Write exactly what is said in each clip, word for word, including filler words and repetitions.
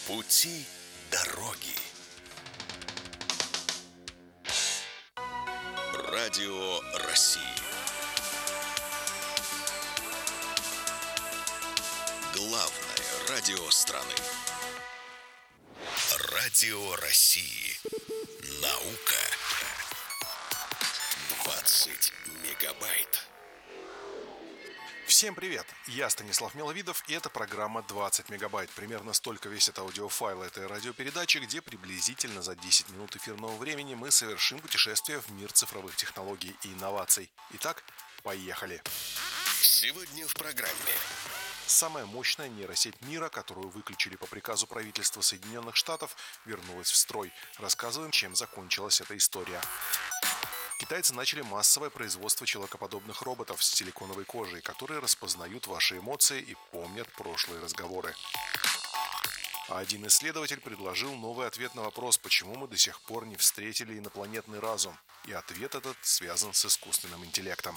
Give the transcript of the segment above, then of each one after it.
Пути дороги. Радио России. Главное радио страны. Радио России. Наука. двадцать мегабайт. Всем привет! Я Станислав Миловидов, и это программа двадцать мегабайт. Примерно столько весит аудиофайл этой радиопередачи, где приблизительно за десять минут эфирного времени мы совершим путешествие в мир цифровых технологий и инноваций. Итак, поехали! Сегодня в программе. Самая мощная нейросеть мира, которую выключили по приказу правительства Соединенных Штатов, вернулась в строй. Рассказываем, чем закончилась эта история. Китайцы начали массовое производство человекоподобных роботов с силиконовой кожей, которые распознают ваши эмоции и помнят прошлые разговоры. А один исследователь предложил новый ответ на вопрос, почему мы до сих пор не встретили инопланетный разум. И ответ этот связан с искусственным интеллектом.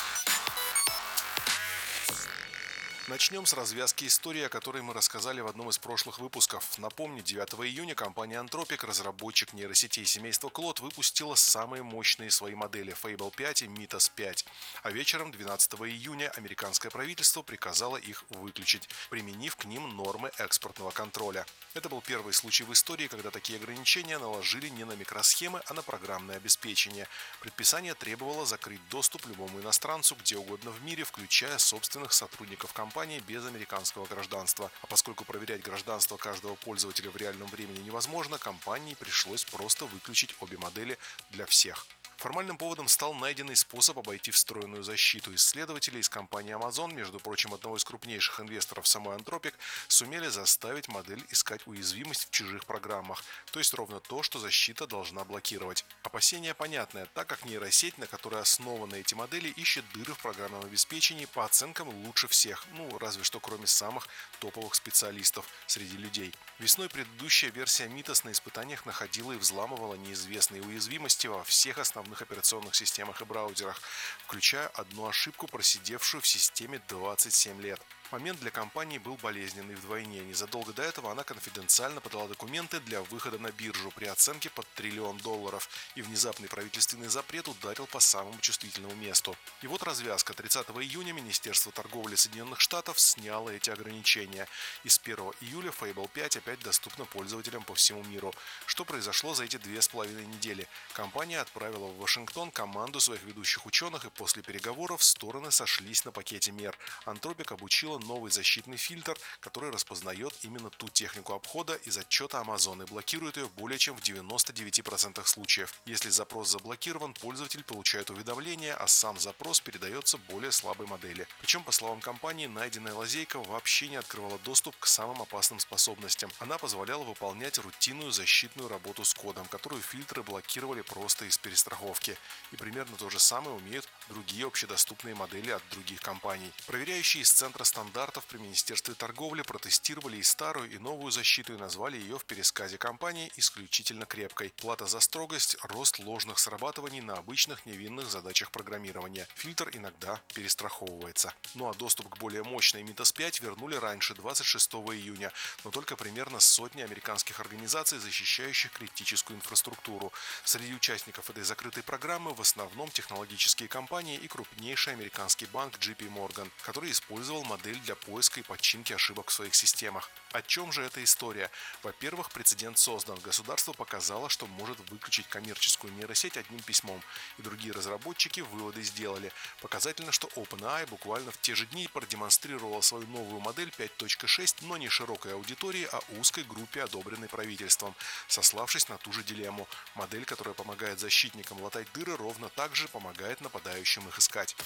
Начнем с развязки истории, о которой мы рассказали в одном из прошлых выпусков. Напомню, девятого июня компания Anthropic, разработчик нейросетей семейства Claude, выпустила самые мощные свои модели Fable пять и Mythos пять. А вечером двенадцатого июня американское правительство приказало их выключить, применив к ним нормы экспортного контроля. Это был первый случай в истории, когда такие ограничения наложили не на микросхемы, а на программное обеспечение. Предписание требовало закрыть доступ любому иностранцу где угодно в мире, включая собственных сотрудников компании, без американского гражданства. А поскольку проверять гражданство каждого пользователя в реальном времени невозможно, компании пришлось просто выключить обе модели для всех. Формальным поводом стал найденный способ обойти встроенную защиту. Исследователи из компании Amazon, между прочим, одного из крупнейших инвесторов самой Anthropic, сумели заставить модель искать уязвимость в чужих программах, то есть ровно то, что защита должна блокировать. Опасение понятное, так как нейросеть, на которой основаны эти модели, ищет дыры в программном обеспечении по оценкам лучше всех, ну разве что кроме самых топовых специалистов среди людей. Весной предыдущая версия Mythos на испытаниях находила и взламывала неизвестные уязвимости во всех основных операционных системах и браузерах, включая одну ошибку, просидевшую в системе двадцать семь лет. Момент для компании был болезненный вдвойне. Незадолго до этого она конфиденциально подала документы для выхода на биржу при оценке под триллион долларов, и внезапный правительственный запрет ударил по самому чувствительному месту. И вот развязка. тридцатого июня Министерство торговли Соединенных Штатов сняло эти ограничения, и с первого июля Fable пять опять доступна пользователям по всему миру. Что произошло за эти две с половиной недели? Компания отправила в Вашингтон команду своих ведущих ученых, и после переговоров стороны сошлись на пакете мер. Anthropic обучила новый защитный фильтр, который распознает именно ту технику обхода из отчета Amazon и блокирует ее более чем в девяноста девяти процентах случаев. Если запрос заблокирован, пользователь получает уведомление, а сам запрос передается более слабой модели. Причем, по словам компании, найденная лазейка вообще не открывала доступ к самым опасным способностям. Она позволяла выполнять рутинную защитную работу с кодом, которую фильтры блокировали просто из перестраховки. И примерно то же самое умеют другие общедоступные модели от других компаний. Проверяющие из центра стандартов стандартов при Министерстве торговли протестировали и старую, и новую защиту и назвали ее в пересказе компании исключительно крепкой. Плата за строгость – рост ложных срабатываний на обычных невинных задачах программирования. Фильтр иногда перестраховывается. Ну а доступ к более мощной Mythos пять вернули раньше, двадцать шестого июня, но только примерно сотни американских организаций, защищающих критическую инфраструктуру. Среди участников этой закрытой программы в основном технологические компании и крупнейший американский банк джей пи Morgan, который использовал модель для поиска и починки ошибок в своих системах. О чем же эта история? Во-первых, прецедент создан. Государство показало, что может выключить коммерческую нейросеть одним письмом. И другие разработчики выводы сделали. Показательно, что OpenAI буквально в те же дни продемонстрировала свою новую модель пять точка шесть, но не широкой аудитории, а узкой группе, одобренной правительством, сославшись на ту же дилемму. Модель, которая помогает защитникам латать дыры, ровно так же помогает нападающим их искать.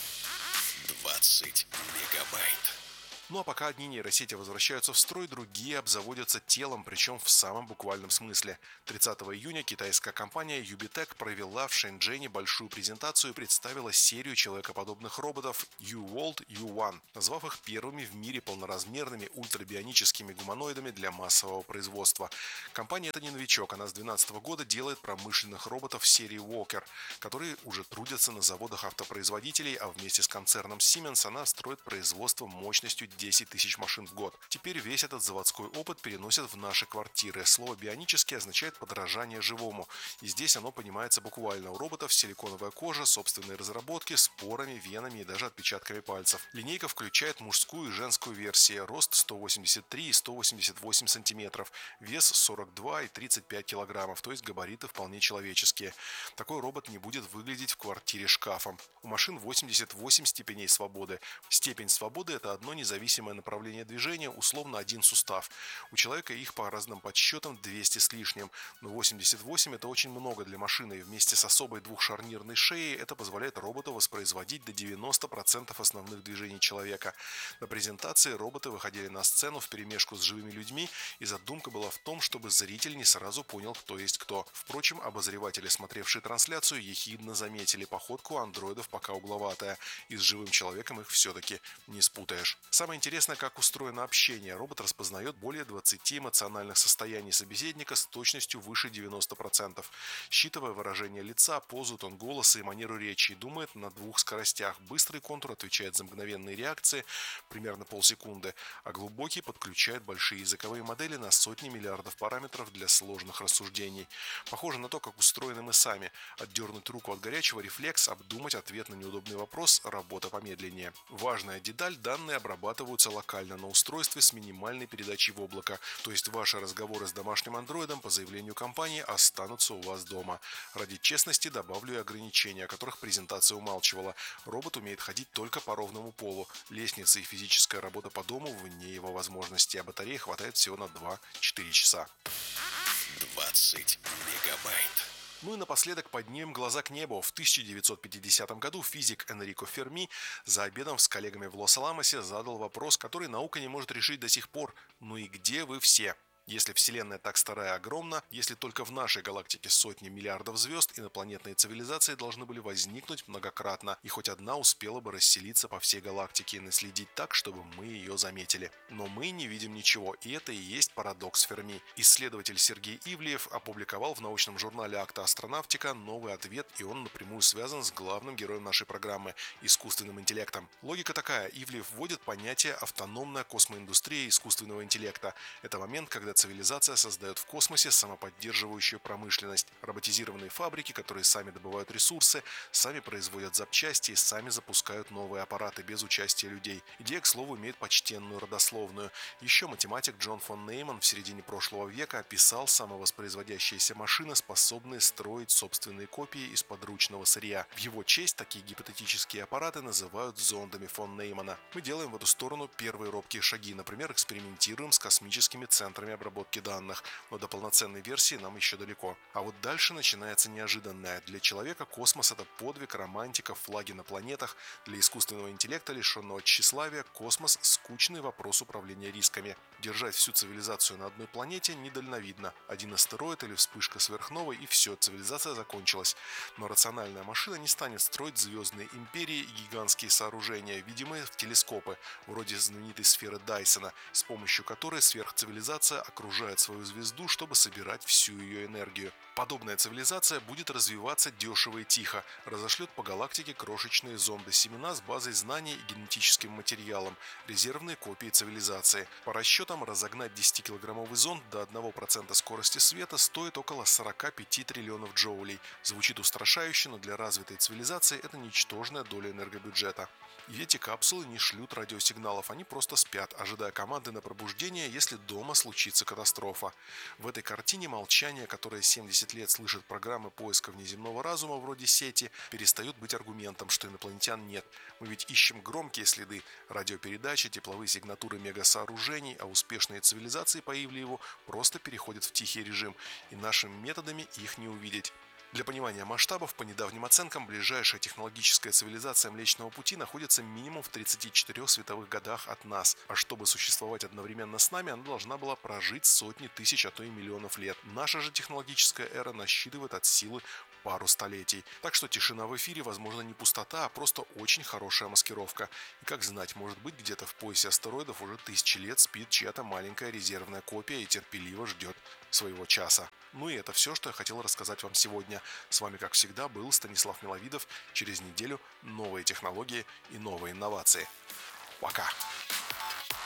двадцать мегабайт. Ну а пока одни нейросети возвращаются в строй, другие обзаводятся телом, причем в самом буквальном смысле. тридцатого июня китайская компания Юбитек провела в Шэньчжэне большую презентацию и представила серию человекоподобных роботов YouWorld ю один, назвав их первыми в мире полноразмерными ультрабионическими гуманоидами для массового производства. Компания эта не новичок, она с две тысячи двенадцатого года делает промышленных роботов серии Walker, которые уже трудятся на заводах автопроизводителей, а вместе с концерном Siemens она строит производство мощностью десять тысяч машин в год. Теперь весь этот заводской опыт переносят в наши квартиры. Слово «бионический» означает подражание живому. И здесь оно понимается буквально. У роботов силиконовая кожа, собственные разработки с порами, венами и даже отпечатками пальцев. Линейка включает мужскую и женскую версии. Рост сто восемьдесят три и сто восемьдесят восемь сантиметров. Вес сорок два и тридцать пять килограммов, то есть габариты вполне человеческие. Такой робот не будет выглядеть в квартире шкафом. У машин восемьдесят восемь степеней свободы. Степень свободы – это одно независимое направление движения, условно один сустав. У человека их по разным подсчетам двести с лишним, но восемьдесят восемь – это очень много для машины, и вместе с особой двухшарнирной шеей это позволяет роботу воспроизводить до девяноста процентов основных движений человека. На презентации роботы выходили на сцену вперемешку с живыми людьми, и задумка была в том, чтобы зритель не сразу понял, кто есть кто. Впрочем, обозреватели, смотревшие трансляцию, ехидно заметили: походка у андроидов пока угловатая, и с живым человеком их все-таки не спутаешь. Самое интересное, как устроено общение. Робот распознает более двадцати эмоциональных состояний собеседника с точностью выше девяноста процентов, считывая выражение лица, позу, тон голоса и манеру речи, и думает на двух скоростях. Быстрый контур отвечает за мгновенные реакции, примерно полсекунды, а глубокий подключает большие языковые модели на сотни миллиардов параметров для сложных рассуждений. Похоже на то, как устроены мы сами. Отдернуть руку от горячего — рефлекс, обдумать ответ на неудобный вопрос — работа помедленнее. Важная деталь: данные обрабатываются локально на устройстве с минимальной передачей в облако, то есть ваши разговоры с домашним андроидом по заявлению компании останутся у вас дома. Ради честности добавлю и ограничения, о которых презентация умалчивала. Робот умеет ходить только по ровному полу. Лестница и физическая работа по дому вне его возможностей, а батареи хватает всего на два-четыре часа. двадцать мегабайт. Ну и напоследок поднимем глаза к небу. В тысяча девятьсот пятидесятом году физик Энрико Ферми за обедом с коллегами в Лос-Аламосе задал вопрос, который наука не может решить до сих пор. Ну и где вы все? Если Вселенная так стара и огромна, если только в нашей галактике сотни миллиардов звезд, инопланетные цивилизации должны были возникнуть многократно, и хоть одна успела бы расселиться по всей галактике и наследить так, чтобы мы ее заметили. Но мы не видим ничего, и это и есть парадокс Ферми. Исследователь Сергей Ивлеев опубликовал в научном журнале «Акта Астронавтика» новый ответ, и он напрямую связан с главным героем нашей программы – искусственным интеллектом. Логика такая: Ивлеев вводит понятие «автономная космоиндустрия искусственного интеллекта». Это момент, когда цивилизация создает в космосе самоподдерживающую промышленность, роботизированные фабрики, которые сами добывают ресурсы, сами производят запчасти и сами запускают новые аппараты без участия людей. Идея, к слову, имеет почтенную родословную. Еще математик Джон фон Нейман в середине прошлого века описал самовоспроизводящиеся машины, способные строить собственные копии из подручного сырья. В его честь такие гипотетические аппараты называют зондами фон Неймана. Мы делаем в эту сторону первые робкие шаги, например, экспериментируем с космическими центрами обработки обработки данных, но до полноценной версии нам еще далеко. А вот дальше начинается неожиданное. Для человека космос — это подвиг, романтика, флаги на планетах. Для искусственного интеллекта, лишенного тщеславия, космос — скучный вопрос управления рисками. Держать всю цивилизацию на одной планете недальновидно. Один астероид или вспышка сверхновой, и все, цивилизация закончилась. Но рациональная машина не станет строить звездные империи и гигантские сооружения, видимые в телескопы, вроде знаменитой сферы Дайсона, с помощью которой сверхцивилизация окружает свою звезду, чтобы собирать всю ее энергию. Подобная цивилизация будет развиваться дешево и тихо, разошлет по галактике крошечные зонды-семена с базой знаний и генетическим материалом, резервные копии цивилизации. По расчетам, разогнать десятикилограммовый зонд до одного процента скорости света стоит около сорок пять триллионов джоулей. Звучит устрашающе, но для развитой цивилизации это ничтожная доля энергобюджета. И эти капсулы не шлют радиосигналов, они просто спят, ожидая команды на пробуждение, если дома случится катастрофа. В этой картине молчание, которое семьдесят лет слышит программы поиска внеземного разума вроде сети, перестает быть аргументом, что инопланетян нет. Мы ведь ищем громкие следы, радиопередачи, тепловые сигнатуры мегасооружений, а успешные цивилизации по Ивлееву просто переходят в тихий режим, и нашими методами их не увидеть. Для понимания масштабов, по недавним оценкам, ближайшая технологическая цивилизация Млечного Пути находится минимум в тридцати четырёх световых годах от нас, а чтобы существовать одновременно с нами, она должна была прожить сотни тысяч, а то и миллионов лет. Наша же технологическая эра насчитывает от силы пару столетий. Так что тишина в эфире, возможно, не пустота, а просто очень хорошая маскировка. И как знать, может быть, где-то в поясе астероидов уже тысячи лет спит чья-то маленькая резервная копия и терпеливо ждет своего часа. Ну и это все, что я хотел рассказать вам сегодня. С вами, как всегда, был Станислав Миловидов. Через неделю новые технологии и новые инновации. Пока!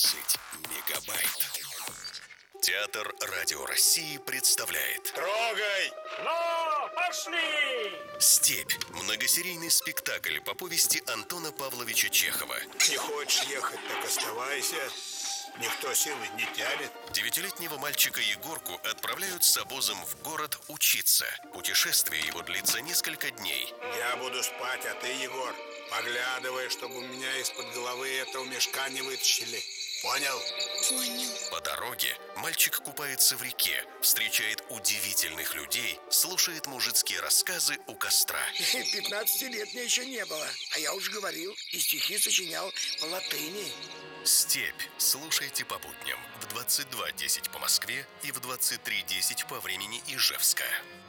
двадцать мегабайт. Театр Радио России представляет Трогай! Ну, пошли! «Степь» – многосерийный спектакль по повести Антона Павловича Чехова. Не хочешь ехать, так оставайся. Никто силы не тянет. Девятилетнего мальчика Егорку отправляют с обозом в город учиться. Путешествие его длится несколько дней. Я буду спать, а ты, Егор, поглядывай, чтобы у меня из-под головы этого мешка не вытащили. Понял? Понял. По дороге мальчик купается в реке, встречает удивительных людей, слушает мужицкие рассказы у костра. Пятнадцати лет мне еще не было, а я уже говорил и стихи сочинял по латыни. «Степь» слушайте по будням в двадцать два десять по Москве и в двадцать три десять по времени Ижевска.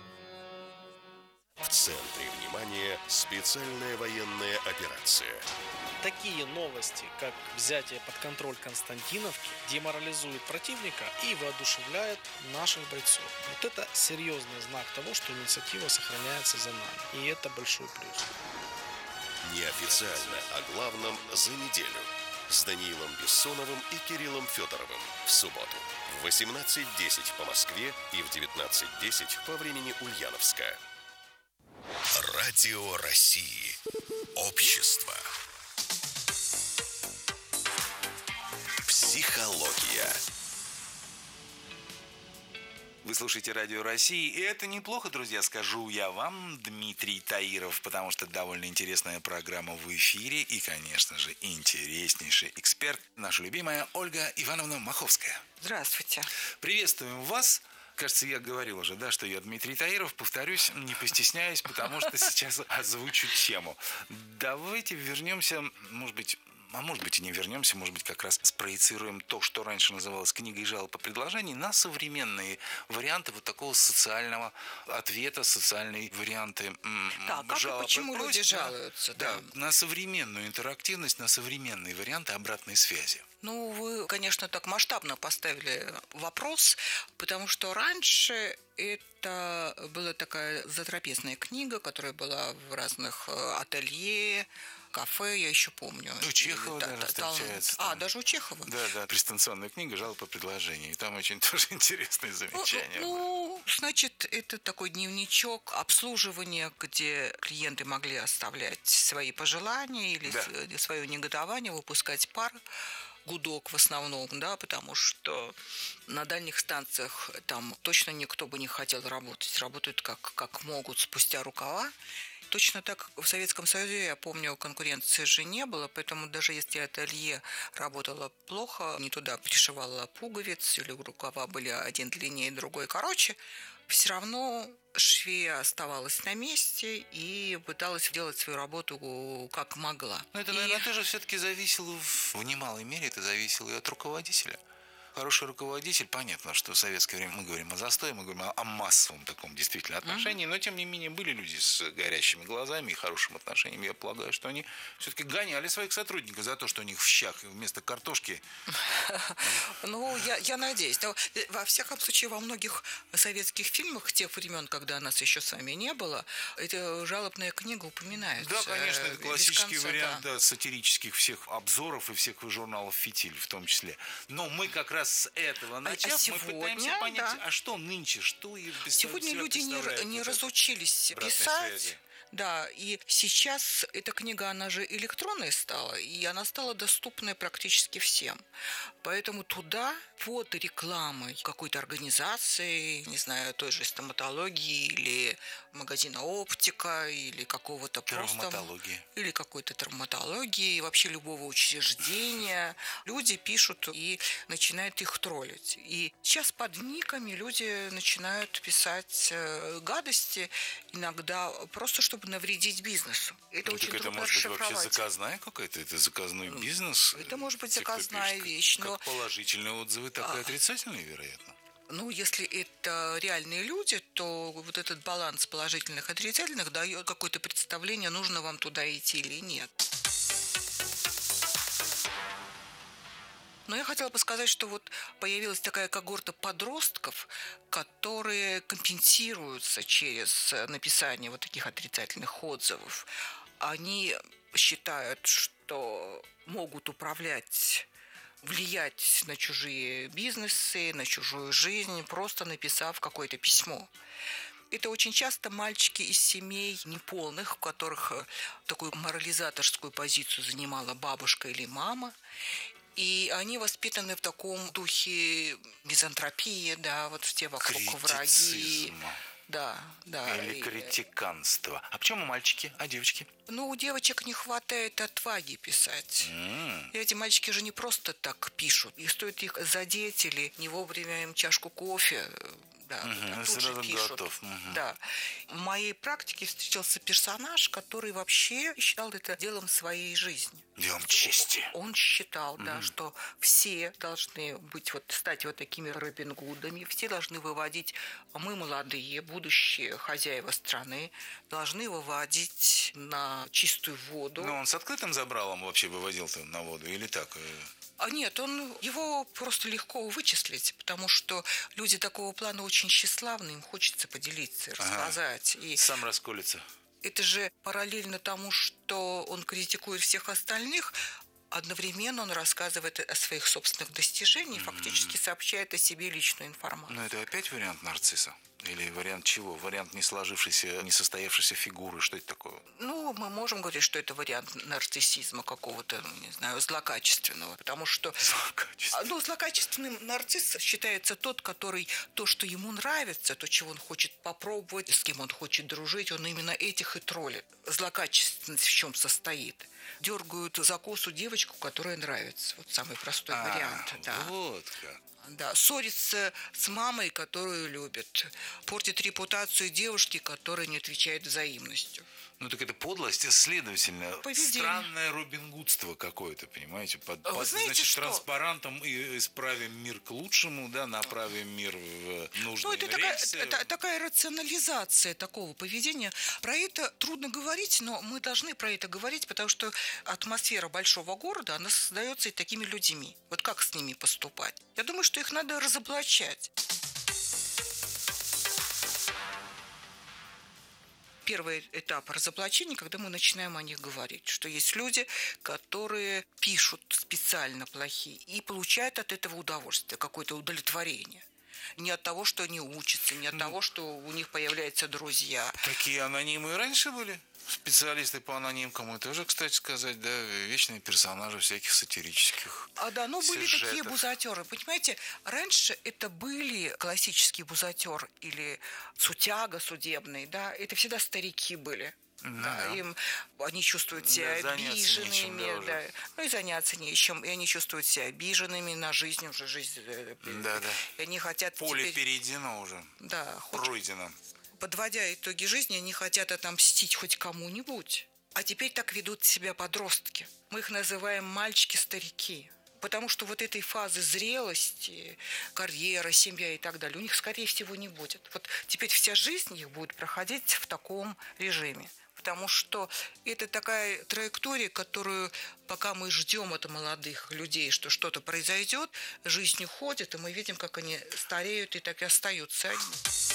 В центре внимания специальная военная операция. Такие новости, как взятие под контроль Константиновки, деморализуют противника и воодушевляют наших бойцов. Вот это серьезный знак того, что инициатива сохраняется за нами. И это большой плюс. Неофициально о главном за неделю. С Даниилом Бессоновым и Кириллом Федоровым в субботу в восемнадцать десять по Москве и в девятнадцать десять по времени Ульяновска. Радио России. Общество. Психология. Вы слушаете Радио России, и это неплохо, друзья, скажу я вам, Дмитрий Таиров, потому что довольно интересная программа в эфире и, конечно же, интереснейший эксперт, наша любимая Ольга Ивановна Маховская. Здравствуйте. Приветствуем вас. Кажется, я говорил уже, да, что я Дмитрий Таиров. Повторюсь, не постесняюсь, потому что сейчас озвучу тему. Давайте вернемся, может быть, а может быть и не вернемся, может быть как раз спроецируем то, что раньше называлось книгой жалоб и предложений, на современные варианты вот такого социального ответа, социальные варианты так, как жалоб и почему и просьб, люди жалуются? Да, Да. да, на современную интерактивность, на современные варианты обратной связи. Ну, вы, конечно, так масштабно поставили вопрос, потому что раньше это была такая затрапезная книга, которая была в разных ателье, кафе, я еще помню. У Чехова Да, даже да, встречается. А, там. даже у Чехова? Да, да, пристанционная книга «Жалоб и предложений». И там очень тоже интересные замечания. Ну, значит, это такой дневничок обслуживания, где клиенты могли оставлять свои пожелания или Да. свое негодование, выпускать пар. Гудок в основном, да, потому что на дальних станциях там точно никто бы не хотел работать. Работают как, как могут, спустя рукава. Точно так в Советском Союзе, я помню, конкуренции же не было, поэтому даже если ателье работало плохо, не туда пришивала пуговиц, или рукава были один длиннее, другой короче, все равно швея оставалась на месте и пыталась делать свою работу как могла. Но это, И- наверное, тоже все-таки зависело, в, в немалой мере это зависело и от руководителя. Хороший руководитель, понятно, что в советское время мы говорим о застое, мы говорим о, о массовом таком действительно отношении, но тем не менее были люди с горящими глазами и хорошим отношением. Я полагаю, что они все-таки гоняли своих сотрудников за то, что у них в щах вместо картошки. Ну, я, я надеюсь. Но, э, во всяком случае, во многих советских фильмах тех времен, когда нас еще с вами не было, эта жалобная книга упоминается. Да, конечно, это э, без классический конца, вариант да. да, сатирических всех обзоров и всех журналов «Фитиль» в том числе. Но мы как раз с этого начав, сегодня, мы пытаемся понять, да. а что нынче, что и без Сегодня себя люди не, представляет не вот это разучились обратной писать. связи. Да, и сейчас эта книга, она же электронная стала, и она стала доступной практически всем. Поэтому туда под рекламой какой-то организации, не знаю, той же стоматологии или магазина оптика, или какого-то просто... Травматология. Или какой-то травматологии, и вообще любого учреждения. Люди пишут и начинают их троллить. И сейчас под никами люди начинают писать э, гадости, иногда просто чтобы навредить бизнесу. Это Ну, очень так это трудно может быть вообще расшифровать. заказная какая-то, это заказной бизнес. это может быть Те, кто заказная пишет, вещь, как но- положительные отзывы, так и А. отрицательные, вероятно. Ну, если это реальные люди, то вот этот баланс положительных и отрицательных дает какое-то представление, нужно вам туда идти или нет. Но я хотела бы сказать, что вот появилась такая когорта подростков, которые компенсируются через написание вот таких отрицательных отзывов. Они считают, что могут управлять влиять на чужие бизнесы, на чужую жизнь, просто написав какое-то письмо. Это очень часто мальчики из семей неполных, в которых такую морализаторскую позицию занимала бабушка или мама. И они воспитаны в таком духе мизантропии, да, вот все вокруг враги. Да, да. Или критиканство. А почему мальчики, а девочки? Ну, у девочек не хватает отваги писать. Mm. И эти мальчики же не просто так пишут. И стоит их задеть или не вовремя им чашку кофе, да, угу, тут же пишут. Готов. Угу. Да. В моей практике встретился персонаж, который вообще считал это делом своей жизни. Делом чести. Он считал, угу. да, что все должны быть вот, стать вот такими Робин Гудами, все должны выводить, мы молодые, будущие хозяева страны, должны выводить на чистую воду. Но он с открытым забралом вообще выводил-то на воду или так? А нет, он, его просто легко вычислить, потому что люди такого плана очень тщеславны, им хочется поделиться, рассказать. Ага. И сам расколется. Это же параллельно тому, что он критикует всех остальных, одновременно он рассказывает о своих собственных достижениях, mm-hmm. фактически сообщает о себе личную информацию. Но это опять вариант нарцисса? Или вариант чего? Вариант не сложившейся, не состоявшейся фигуры? Что это такое? Ну, мы можем говорить, что это вариант нарциссизма какого-то, не знаю, злокачественного. Потому что... Злокачественный. Ну, злокачественным нарцисс считается тот, который то, что ему нравится, то, чего он хочет попробовать, с кем он хочет дружить, он именно этих и троллит. Злокачественность в чем состоит? Дергают за косу девочку, которая нравится. Вот самый простой а, вариант. Да. Вот как. Да, ссорится с мамой, которую любит. Портит репутацию девушки, которая не отвечает взаимностью. Ну так это подлость, следовательно, поведение. Странное робингудство какое-то, понимаете? Под, а под знаете, значит, что? Транспарантом и исправим мир к лучшему, да, направим мир в нужные ну, это рельсы. Такая, это, такая рационализация такого поведения. Про это трудно говорить, но мы должны про это говорить, потому что атмосфера большого города, она создается и такими людьми. Вот как с ними поступать? Я думаю, что их надо разоблачать. Первый этап разоблачения, когда мы начинаем о них говорить, что есть люди, которые пишут специально плохие и получают от этого удовольствие, какое-то удовлетворение. Не от того, что они учатся, не от того, что у них появляются друзья. Такие анонимы и раньше были? Специалисты по анонимкам, это уже, кстати сказать, да, вечные персонажи всяких сатирических А да, ну были сюжетов. такие бузатеры. Понимаете, раньше это были классические бузатер или сутяга судебный, да, это всегда старики были. Mm-hmm. Да, им, они чувствуют себя да, обиженными, нечем, да, да, ну и заняться нечем, и они чувствуют себя обиженными на жизнь, уже жизнь, да, да. и они хотят поле теперь... перейдено уже, да, пройдено. Подводя итоги жизни, они хотят отомстить хоть кому-нибудь. А теперь так ведут себя подростки. Мы их называем мальчики-старики. Потому что вот этой фазы зрелости, карьера, семья и так далее, у них, скорее всего, не будет. Вот теперь вся жизнь их будет проходить в таком режиме. Потому что это такая траектория, которую, пока мы ждем от молодых людей, что что-то произойдет, жизнь уходит, и мы видим, как они стареют и так и остаются одни.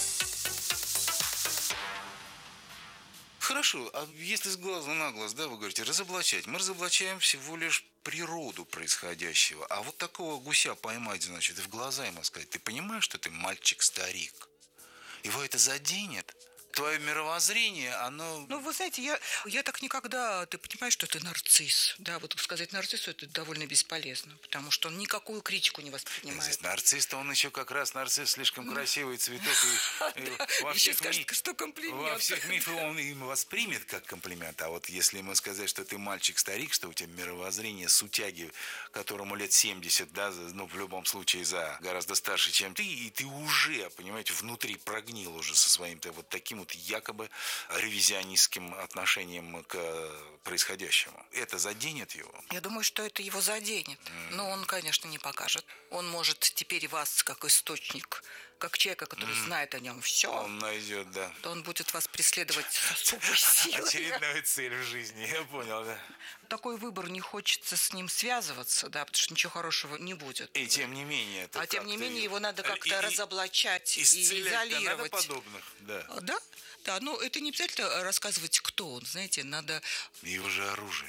Хорошо, а если с глазу на глаз, да, вы говорите, разоблачать, мы разоблачаем всего лишь природу происходящего, а вот такого гуся поймать, значит, и в глаза ему сказать, ты понимаешь, что ты мальчик-старик? Его это заденет? Твое мировоззрение, оно... Ну, вы знаете, я, я так никогда... Ты понимаешь, что ты нарцисс. Да, вот сказать нарциссу это довольно бесполезно, потому что он никакую критику не воспринимает. Здесь нарцисс-то он еще как раз нарцисс, слишком красивый цветок. Еще скажет, что комплимент. Во всех мифах он им воспримет как комплимент. А вот если ему сказать, что ты мальчик-старик, что у тебя мировоззрение сутяги, которому лет семьдесят, да, ну, в любом случае за гораздо старше, чем ты, и ты уже, понимаете, внутри прогнил уже со своим-то вот таким вот якобы ревизионистским отношением к происходящему. Это заденет его? Я думаю, что это его заденет. Mm. Но он, конечно, не покажет. Он может теперь вас как источник, как человека, который mm. знает о нем все. Он найдет, да. То он будет вас преследовать с особой силой. Очередная цель в жизни, я понял, да. Такой выбор, не хочется с ним связываться, да, потому что ничего хорошего не будет. И тем не менее. А тем не менее его надо как-то и, разоблачать и, и изолировать. Надо подобных, да. Да? Да, но это не обязательно рассказывать, кто он, знаете, надо... Его же оружием.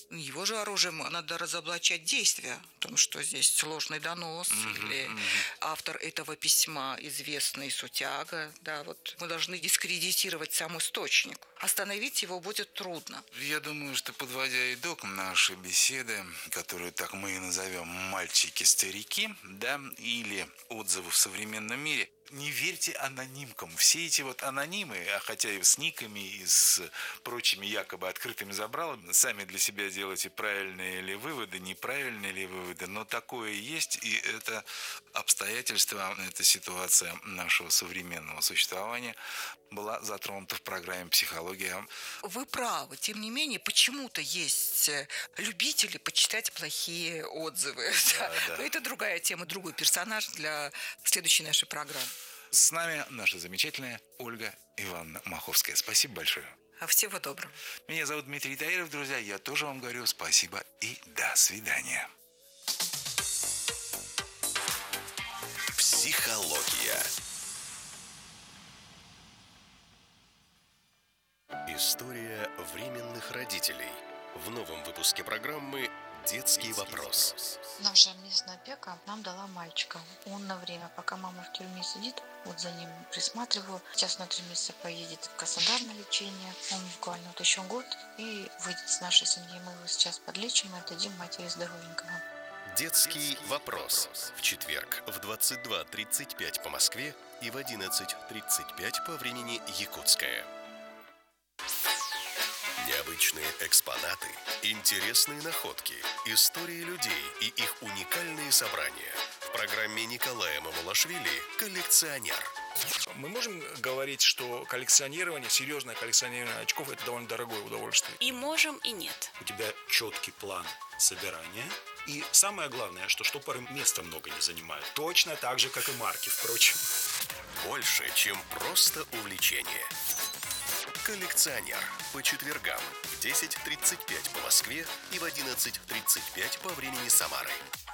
Его же оружием надо разоблачать действия, потому что здесь ложный донос mm-hmm, или mm-hmm. автор этого письма известный сутяга. Да, вот мы должны дискредитировать сам источник. Остановить его будет трудно. Я думаю, что, подводя итог нашей беседы, которую так мы и назовем «Мальчики-старики», да, или «Отзывы в современном мире», не верьте анонимкам. Все эти вот анонимы, а хотя и с никами, и с прочими якобы открытыми забралами, сами для себя делайте правильные ли выводы, неправильные ли выводы, но такое есть, и это обстоятельства, эта ситуация нашего современного существования была затронута в программе «Психология». Вы правы. Тем не менее, почему-то есть любители почитать плохие отзывы. Да, да. Это другая тема, другой персонаж для следующей нашей программы. С нами наша замечательная Ольга Ивановна Маховская. Спасибо большое. А всего доброго. Меня зовут Дмитрий Таиров, друзья. Я тоже вам говорю спасибо и до свидания. Психология. История временных родителей. В новом выпуске программы «Детский вопрос». Наша местная опека нам дала мальчика. Он на время, пока мама в тюрьме сидит, вот за ним присматриваю. Сейчас на три месяца поедет в Краснодар на лечение. Он буквально вот еще год и выйдет с нашей семьи. Мы его сейчас подлечим и отдадим матери здоровенького. «Детский вопрос». В четверг в двадцать два тридцать пять по Москве и в одиннадцать тридцать пять по времени Якутское. Необычные экспонаты, интересные находки, истории людей и их уникальные собрания. В программе Николая Мамулашвили «Коллекционер». Мы можем говорить, что коллекционирование, серьезное коллекционирование очков – это довольно дорогое удовольствие? И можем, и нет. У тебя четкий план собирания. И самое главное, что штопоры места много не занимают. Точно так же, как и марки, впрочем. Больше, чем просто увлечение. «Коллекционер» по четвергам в десять тридцать пять по Москве и в одиннадцать тридцать пять по времени Самары.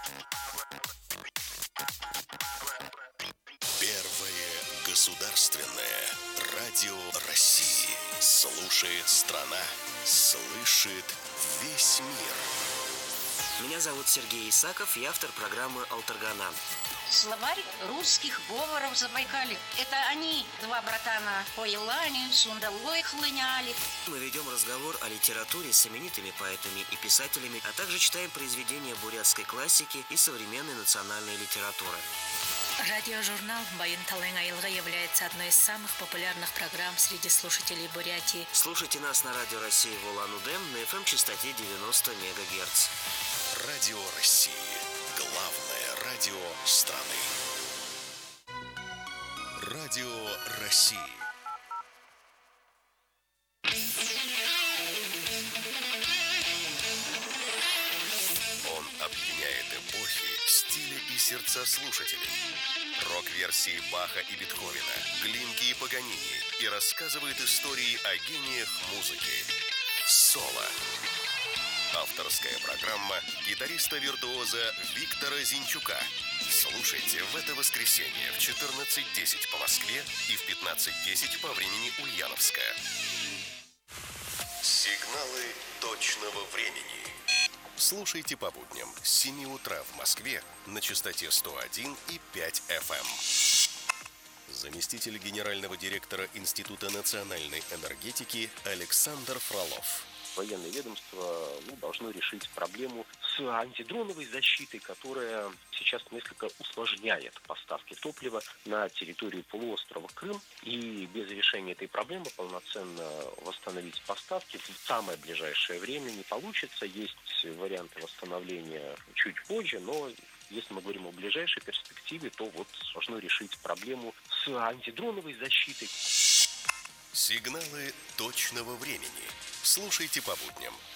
Первое государственное радио России. Слушает страна, слышит весь мир. Меня зовут Сергей Исаков, я автор программы «Алтаргана». Словарь русских говоров Забайкалья. Это они, два братана, по Елане, Сундалой хлыняли. Мы ведем разговор о литературе с именитыми поэтами и писателями, а также читаем произведения бурятской классики и современной национальной литературы. Радиожурнал «Байын Талын Айылга» является одной из самых популярных программ среди слушателей Бурятии. Слушайте нас на Радио России в Улан-Удэ на эф эм частоте девяносто мегагерц. Радио России. Главное радио страны. Радио России. Он объединяет эпохи, стили и сердца слушателей. Рок-версии Баха и Бетховена, Глинки и Паганини и рассказывает истории о гениях музыки. Соло. Авторская программа гитариста-виртуоза Виктора Зинчука. Слушайте в это воскресенье в четырнадцать десять по Москве и в пятнадцать десять по времени Ульяновская. Сигналы точного времени. Слушайте по будням с семи утра в Москве на частоте сто один и пять эф эм. Заместитель генерального директора Института национальной энергетики Александр Фролов. Военное ведомство ну, должно решить проблему с антидроновой защитой, которая сейчас несколько усложняет поставки топлива на территорию полуострова Крым. И без решения этой проблемы полноценно восстановить поставки в самое ближайшее время не получится. Есть варианты восстановления чуть позже, но если мы говорим о ближайшей перспективе, то вот должно решить проблему с антидроновой защитой. Сигналы точного времени. Слушайте по будням